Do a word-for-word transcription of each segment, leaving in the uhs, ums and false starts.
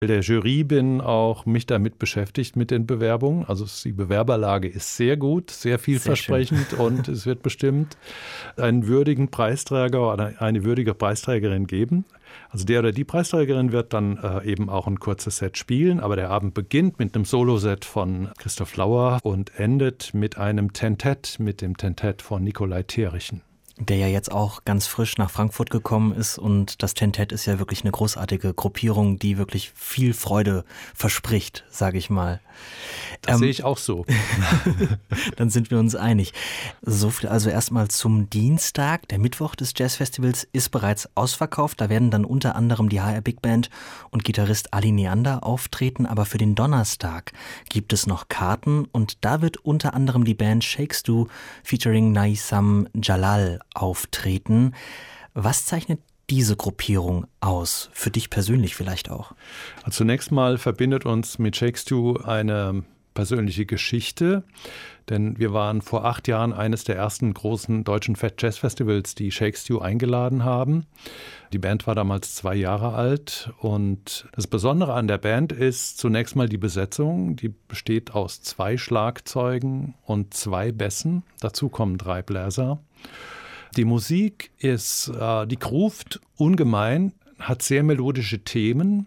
der Jury bin, auch mich damit beschäftigt mit den Bewerbungen. Also die Bewerberlage ist sehr gut, sehr vielversprechend und es wird bestimmt einen würdigen Preisträger oder eine würdige Preisträgerin geben. Also der oder die Preisträgerin wird dann äh, eben auch ein kurzes Set spielen, aber der Abend beginnt mit einem Soloset von Christoph Lauer und endet mit einem Tentett, mit dem Tentett von Nikolai Terrichen. Der ja jetzt auch ganz frisch nach Frankfurt gekommen ist und das Tentett ist ja wirklich eine großartige Gruppierung, die wirklich viel Freude verspricht, sage ich mal. Das ähm, sehe ich auch so. Dann sind wir uns einig. So viel also erstmal zum Dienstag. Der Mittwoch des Jazzfestivals ist bereits ausverkauft. Da werden dann unter anderem die H R Big Band und Gitarrist Ali Neander auftreten. Aber für den Donnerstag gibt es noch Karten und da wird unter anderem die Band Shakes Do featuring Naisam Jalal auftreten. Was zeichnet diese Gruppierung aus? Für dich persönlich vielleicht auch? Also zunächst mal verbindet uns mit Shakes Do eine persönliche Geschichte, denn wir waren vor acht Jahren eines der ersten großen deutschen Fat Jazz Festivals, die Shakes Do eingeladen haben. Die Band war damals zwei Jahre alt und das Besondere an der Band ist zunächst mal die Besetzung. Die besteht aus zwei Schlagzeugen und zwei Bässen. Dazu kommen drei Bläser. Die Musik ist, äh, die groovt ungemein, hat sehr melodische Themen,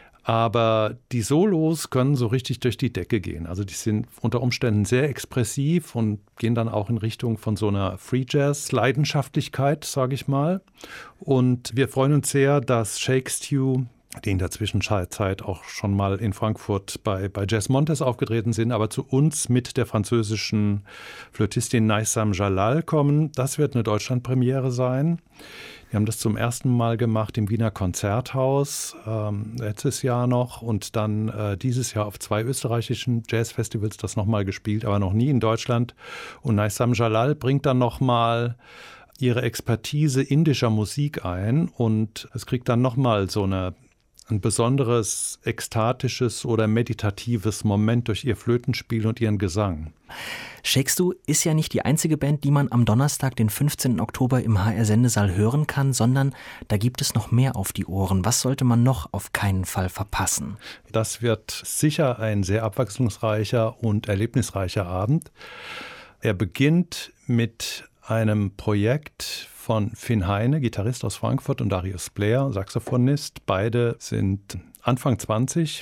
aber die Solos können so richtig durch die Decke gehen. Also die sind unter Umständen sehr expressiv und gehen dann auch in Richtung von so einer Free Jazz Leidenschaftlichkeit, sage ich mal. Und wir freuen uns sehr, dass Shakes Do, die in der Zwischenzeit auch schon mal in Frankfurt bei, bei Jazz Montes aufgetreten sind, aber zu uns mit der französischen Flötistin Naisam Jalal kommen. Das wird eine Deutschlandpremiere sein. Wir haben das zum ersten Mal gemacht im Wiener Konzerthaus, ähm, letztes Jahr noch und dann äh, dieses Jahr auf zwei österreichischen Jazzfestivals das nochmal gespielt, aber noch nie in Deutschland. Und Naisam Jalal bringt dann nochmal ihre Expertise indischer Musik ein und es kriegt dann nochmal so eine ein besonderes ekstatisches oder meditatives Moment durch ihr Flötenspiel und ihren Gesang. Shakes Do ist ja nicht die einzige Band, die man am Donnerstag, den fünfzehnten Oktober im H R-Sendesaal hören kann, sondern da gibt es noch mehr auf die Ohren. Was sollte man noch auf keinen Fall verpassen? Das wird sicher ein sehr abwechslungsreicher und erlebnisreicher Abend. Er beginnt mit einem Projekt von Finn Heine, Gitarrist aus Frankfurt, und Darius Blair, Saxophonist. Beide sind Anfang zwanzig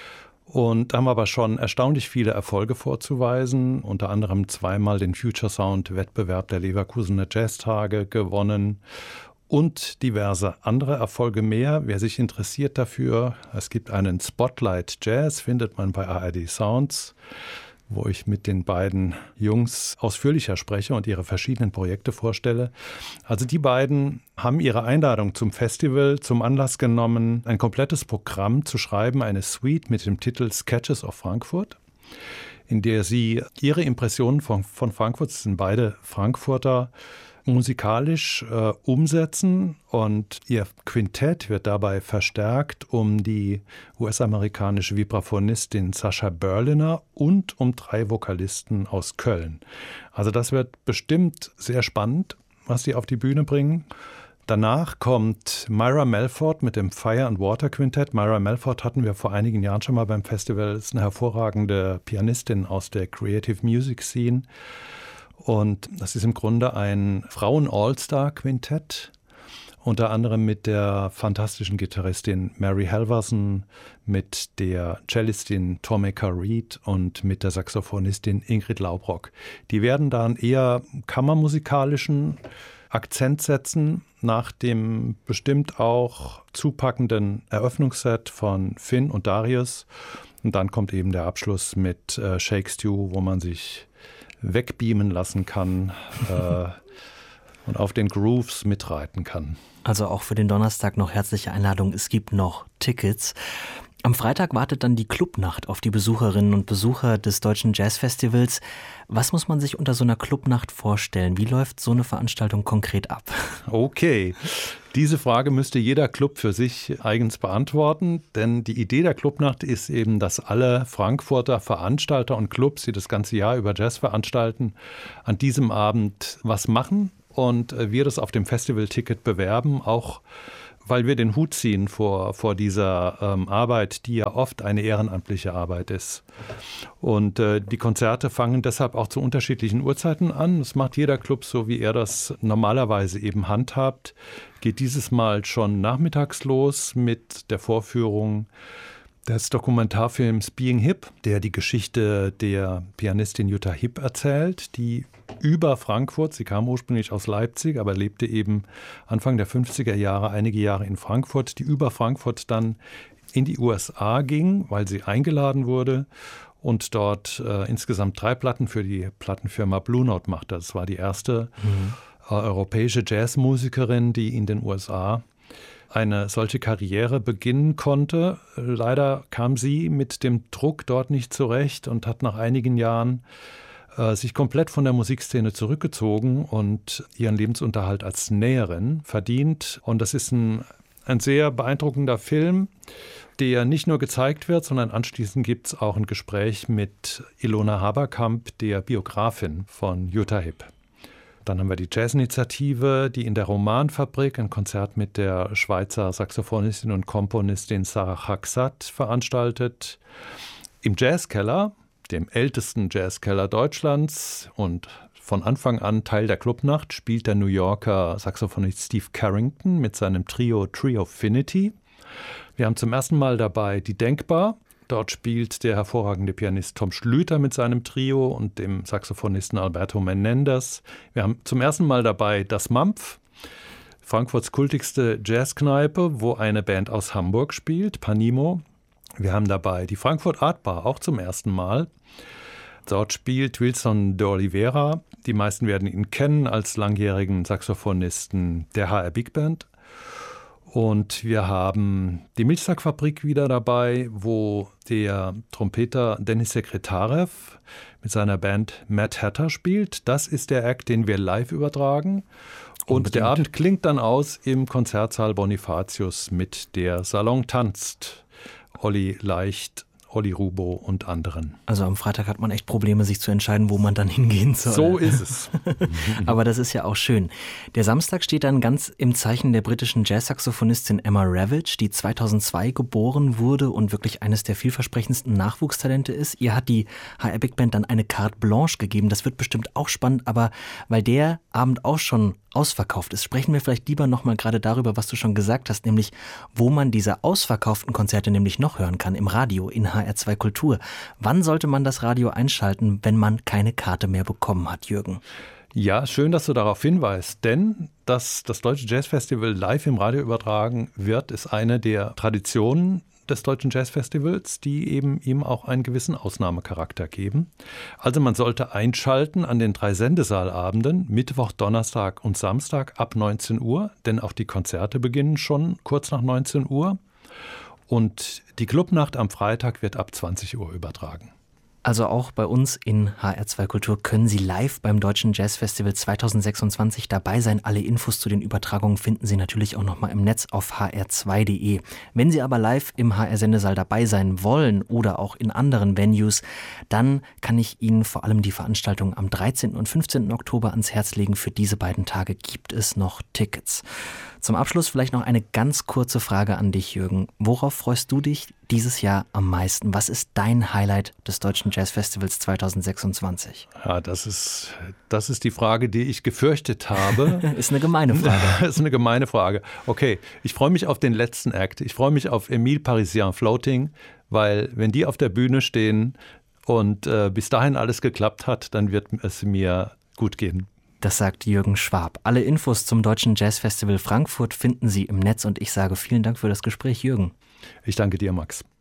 und haben aber schon erstaunlich viele Erfolge vorzuweisen. Unter anderem zweimal den Future Sound Wettbewerb der Leverkusener Jazztage gewonnen und diverse andere Erfolge mehr. Wer sich interessiert dafür, es gibt einen Spotlight Jazz, findet man bei A R D Sounds, wo ich mit den beiden Jungs ausführlicher spreche und ihre verschiedenen Projekte vorstelle. Also die beiden haben ihre Einladung zum Festival zum Anlass genommen, ein komplettes Programm zu schreiben, eine Suite mit dem Titel Sketches of Frankfurt, in der sie ihre Impressionen von, von Frankfurt, das sind beide Frankfurter, musikalisch äh, umsetzen und ihr Quintett wird dabei verstärkt um die U S-amerikanische Vibraphonistin Sascha Berliner und um drei Vokalisten aus Köln. Also das wird bestimmt sehr spannend, was sie auf die Bühne bringen. Danach kommt Myra Melford mit dem Fire and Water Quintett. Myra Melford hatten wir vor einigen Jahren schon mal beim Festival. Das ist eine hervorragende Pianistin aus der Creative Music Scene. Und das ist im Grunde ein Frauen-All-Star-Quintett, unter anderem mit der fantastischen Gitarristin Mary Halverson, mit der Cellistin Tomeka Reed und mit der Saxophonistin Ingrid Laubrock. Die werden da einen eher kammermusikalischen Akzent setzen, nach dem bestimmt auch zupackenden Eröffnungsset von Finn und Darius. Und dann kommt eben der Abschluss mit äh, Shakes Do, wo man sich wegbeamen lassen kann äh, und auf den Grooves mitreiten kann. Also auch für den Donnerstag noch herzliche Einladung. Es gibt noch Tickets. Am Freitag wartet dann die Clubnacht auf die Besucherinnen und Besucher des Deutschen Jazzfestivals. Was muss man sich unter so einer Clubnacht vorstellen? Wie läuft so eine Veranstaltung konkret ab? Okay, diese Frage müsste jeder Club für sich eigens beantworten, denn die Idee der Clubnacht ist eben, dass alle Frankfurter Veranstalter und Clubs, die das ganze Jahr über Jazz veranstalten, an diesem Abend was machen und wir das auf dem Festivalticket bewerben, auch weil wir den Hut ziehen vor, vor dieser ähm, Arbeit, die ja oft eine ehrenamtliche Arbeit ist. Und äh, die Konzerte fangen deshalb auch zu unterschiedlichen Uhrzeiten an. Das macht jeder Club so, wie er das normalerweise eben handhabt. Geht dieses Mal schon nachmittags los mit der Vorführung des Dokumentarfilms Being Hip, der die Geschichte der Pianistin Jutta Hipp erzählt, die über Frankfurt, sie kam ursprünglich aus Leipzig, aber lebte eben Anfang der fünfziger Jahre einige Jahre in Frankfurt, die über Frankfurt dann in die U S A ging, weil sie eingeladen wurde und dort äh, insgesamt drei Platten für die Plattenfirma Blue Note machte. Das war die erste mhm. äh, europäische Jazzmusikerin, die in den U S A eine solche Karriere beginnen konnte. Leider kam sie mit dem Druck dort nicht zurecht und hat nach einigen Jahren äh, sich komplett von der Musikszene zurückgezogen und ihren Lebensunterhalt als Näherin verdient. Und das ist ein, ein sehr beeindruckender Film, der nicht nur gezeigt wird, sondern anschließend gibt es auch ein Gespräch mit Ilona Haberkamp, der Biografin von Jutta Hipp. Dann haben wir die Jazzinitiative, die in der Romanfabrik ein Konzert mit der Schweizer Saxophonistin und Komponistin Sarah Chaksat veranstaltet. Im Jazzkeller, dem ältesten Jazzkeller Deutschlands und von Anfang an Teil der Clubnacht, spielt der New Yorker Saxophonist Steve Carrington mit seinem Trio Triofinity. Wir haben zum ersten Mal dabei die Denkbar. Dort spielt der hervorragende Pianist Tom Schlüter mit seinem Trio und dem Saxophonisten Alberto Menendez. Wir haben zum ersten Mal dabei das Mampf, Frankfurts kultigste Jazzkneipe, wo eine Band aus Hamburg spielt, Panimo. Wir haben dabei die Frankfurt Art Bar, auch zum ersten Mal. Dort spielt Wilson de Oliveira. Die meisten werden ihn kennen als langjährigen Saxophonisten der H R Big Band. Und wir haben die Milchsackfabrik wieder dabei, wo der Trompeter Dennis Sekretarev mit seiner Band Mad Hatter spielt. Das ist der Act, den wir live übertragen. Und Unbedingt. Der Abend klingt dann aus im Konzertsaal Bonifatius mit der Salon tanzt. Olli Leicht, Olli Rubo und anderen. Also am Freitag hat man echt Probleme, sich zu entscheiden, wo man dann hingehen soll. So ist es. Aber das ist ja auch schön. Der Samstag steht dann ganz im Zeichen der britischen Jazzsaxophonistin Emma Ravage, die zweitausendzwei geboren wurde und wirklich eines der vielversprechendsten Nachwuchstalente ist. Ihr hat die H R Big Band dann eine Carte Blanche gegeben. Das wird bestimmt auch spannend, aber weil der Abend auch schon ausverkauft ist, sprechen wir vielleicht lieber nochmal gerade darüber, was du schon gesagt hast, nämlich wo man diese ausverkauften Konzerte nämlich noch hören kann, im Radio, in H R zwei Kultur. Wann sollte man das Radio einschalten, wenn man keine Karte mehr bekommen hat, Jürgen? Ja, schön, dass du darauf hinweist, denn dass das Deutsche Jazzfestival live im Radio übertragen wird, ist eine der Traditionen des Deutschen Jazzfestivals, die eben ihm auch einen gewissen Ausnahmecharakter geben. Also man sollte einschalten an den drei Sendesaalabenden, Mittwoch, Donnerstag und Samstag ab neunzehn Uhr, denn auch die Konzerte beginnen schon kurz nach neunzehn Uhr. Und die Clubnacht am Freitag wird ab zwanzig Uhr übertragen. Also auch bei uns in H R zwei Kultur können Sie live beim Deutschen Jazzfestival zweitausendsechsundzwanzig dabei sein. Alle Infos zu den Übertragungen finden Sie natürlich auch nochmal im Netz auf h r zwei punkt de. Wenn Sie aber live im H R-Sendesaal dabei sein wollen oder auch in anderen Venues, dann kann ich Ihnen vor allem die Veranstaltung am dreizehnten und fünfzehnten Oktober ans Herz legen. Für diese beiden Tage gibt es noch Tickets. Zum Abschluss vielleicht noch eine ganz kurze Frage an dich, Jürgen. Worauf freust du dich dieses Jahr am meisten? Was ist dein Highlight des Deutschen Jazzfestivals zweitausendsechsundzwanzig? Ja, das ist, das ist die Frage, die ich gefürchtet habe. Ist eine gemeine Frage. Das ist eine gemeine Frage. Okay, ich freue mich auf den letzten Act. Ich freue mich auf Emile Parisien Floating, weil wenn die auf der Bühne stehen und äh, bis dahin alles geklappt hat, dann wird es mir gut gehen. Das sagt Jürgen Schwab. Alle Infos zum Deutschen Jazzfestival Frankfurt finden Sie im Netz und ich sage vielen Dank für das Gespräch, Jürgen. Ich danke dir, Max.